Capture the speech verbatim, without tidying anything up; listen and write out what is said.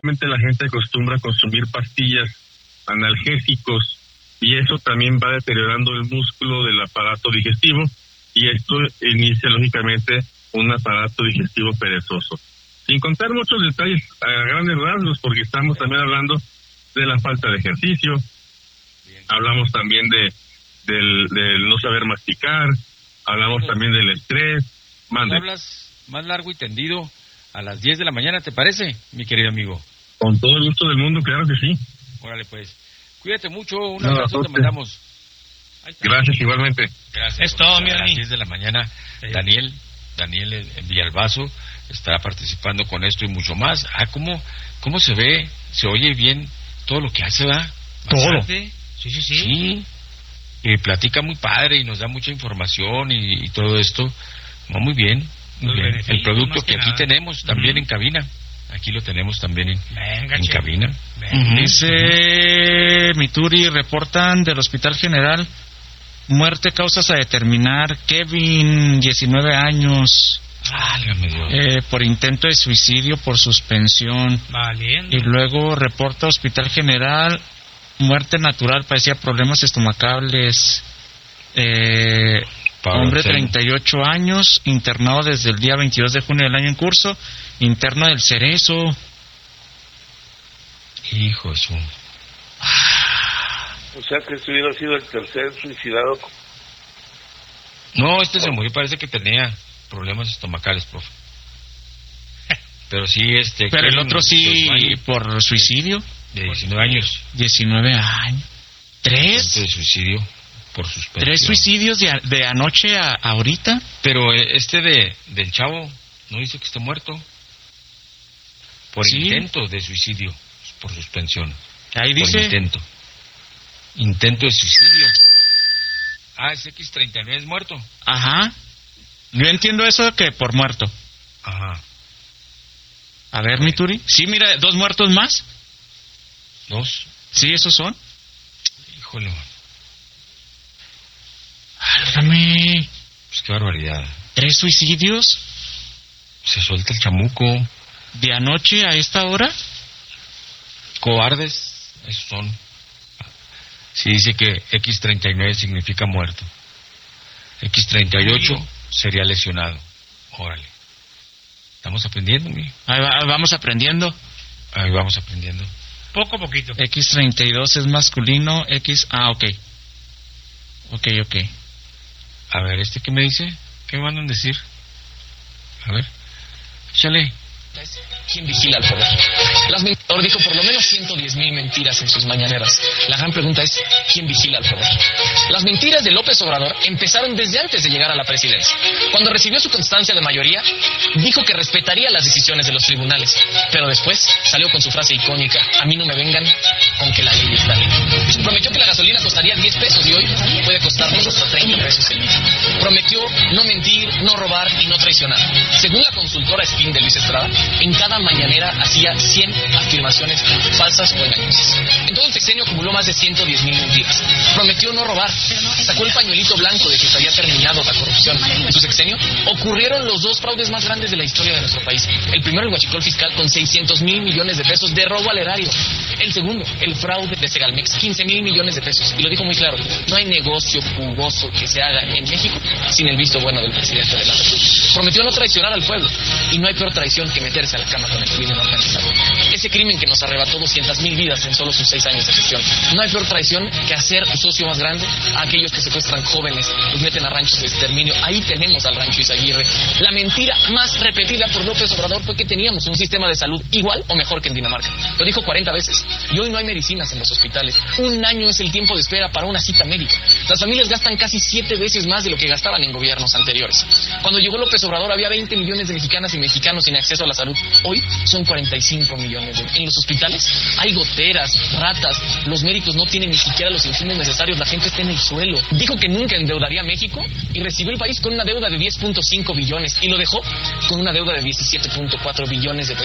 Normalmente la gente acostumbra a consumir pastillas, analgésicos, y eso también va deteriorando el músculo del aparato digestivo, y esto inicia lógicamente un aparato digestivo perezoso. Sin contar muchos detalles a grandes rasgos, porque estamos también hablando de la falta de ejercicio, hablamos también de del, del no saber masticar, hablamos Pero, también del estrés. Mande. Hablas más largo y tendido a las diez de la mañana, ¿te parece, mi querido amigo? Con todo el gusto del mundo, claro que sí. Órale, pues. Cuídate mucho, un No, abrazo te mandamos. Gracias, igualmente. Gracias. Es todo, mi A Dani. las diez de la mañana, Sí. Daniel, Daniel en Villalbazo estará participando con esto y mucho más. Ah, ¿cómo, cómo se ve, se oye bien todo lo que hace, va? Todo. Bastante. Sí, sí, sí. Sí. Y platica muy padre y nos da mucha información y, y todo esto. No, muy bien, muy Los bien. El beneficios, producto más que que aquí nada. tenemos también Ujú. en cabina. Aquí lo tenemos también en, Venga, en che. cabina. Venga. Dice Mituri, reportan del Hospital General, muerte, causas a determinar, Kevin, diecinueve años, Válgame Dios. eh, por intento de suicidio por suspensión. Valiendo. Y luego reporta Hospital General, muerte natural, parecía problemas estomacales. Eh, Pablo hombre, Anselmo. treinta y ocho años, internado desde el día veintidós de junio del año en curso, interno del Cerezo. Hijo de su... O sea que este hubiera sido el tercer suicidado. No, este se murió, parece que tenía problemas estomacales, profe. Pero sí, este... Pero el Kevin, otro sí de por suicidio. diecinueve años. diecinueve años. ¿Tres? Intento de suicidio por suspensión. ¿Tres suicidios de, a- de anoche a ahorita? Pero eh, este de del chavo no dice que esté muerto. Por Sí. intento de suicidio, por suspensión. Ahí Por dice. intento. Intento de suicidio. Ah, es equis treinta y nueve, es muerto. Ajá. Yo entiendo eso que por muerto. Ajá. A ver, mi Turi. Sí, mira, dos muertos más. Dos. Sí, esos son. Híjole, Válgame. pues qué barbaridad. ¿Tres suicidios Se suelta el chamuco. de anoche a esta hora? Cobardes, esos son. Sí dice que equis treinta y nueve significa muerto. equis treinta y ocho sería lesionado. Órale. Estamos aprendiendo, mi. Ahí va- vamos aprendiendo. Ahí vamos aprendiendo. Poco a poquito. equis treinta y dos es masculino. X. Ah, ok. Ok, ok. A ver, ¿este qué me dice? ¿Qué me mandan decir? A ver. Échale. ¿Quién vigila al poder? Las mentiras, dijo por lo menos ciento diez mil mentiras en sus mañaneras. La gran pregunta es, ¿quién vigila al poder? Las mentiras de López Obrador empezaron desde antes de llegar a la presidencia. Cuando recibió su constancia de mayoría, dijo que respetaría las decisiones de los tribunales. Pero después salió con su frase icónica, a mí no me vengan con que la ley es la ley. Prometió que la gasolina costaría diez pesos y hoy puede costarnos hasta treinta pesos el litro. Prometió no mentir, no robar y no traicionar. Según la consultora Spin de Luis Estrada, en cada mañanera hacía cien afirmaciones falsas o engañosas. En todo el sexenio acumuló más de ciento diez mil mentiras. Prometió no robar. Sacó el pañuelito blanco de que se había terminado la corrupción. En su sexenio ocurrieron los dos fraudes más grandes de la historia de nuestro país. El primero, el huachicol fiscal con seiscientos mil millones de pesos de robo al erario. El segundo, el fraude de Segalmex, quince mil millones de pesos. Y lo dijo muy claro, no hay negocio jugoso que se haga en México sin el visto bueno del presidente de la República. Prometió no traicionar al pueblo. Y no hay peor traición que meterse a la cama con el crimen organizado. Ese crimen que nos arrebató doscientas mil vidas en solo sus seis años de gestión. No hay peor traición que hacer un socio más grande a aquellos que secuestran jóvenes, los meten a ranchos de exterminio. Ahí tenemos al rancho Izaguirre. La mentira más repetida por López Obrador fue que teníamos un sistema de salud igual o mejor que en Dinamarca. Lo dijo cuarenta veces. Y hoy no hay medicinas en los hospitales. Un año es el tiempo de espera para una cita médica. Las familias gastan casi siete veces más de lo que gastaban en gobiernos anteriores. Cuando llegó López Obrador había veinte millones de mexicanas y mexicanos sin acceso a la salud. Hoy son cuarenta y cinco millones. De... En los hospitales hay goteras, ratas, los médicos no tienen ni siquiera los insumos necesarios, la gente está en el suelo. Dijo que nunca endeudaría a México y recibió el país con una deuda de diez punto cinco billones y lo dejó con una deuda de diecisiete punto cuatro billones de pesos.